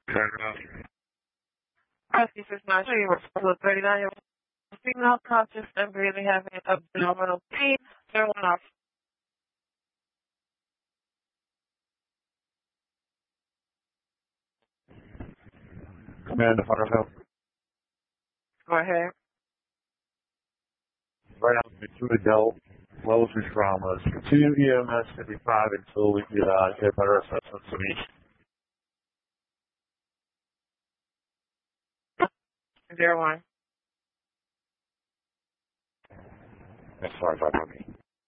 Turn around. This is not sure you were supposed to 39 year old female conscious and breathing having abdominal pain. Turn one off. Command to Hunterville. Go ahead. Right out to 2 adult levels of traumas. Continue EMS 55 until we get better assessments of each. 01. That's far as I know.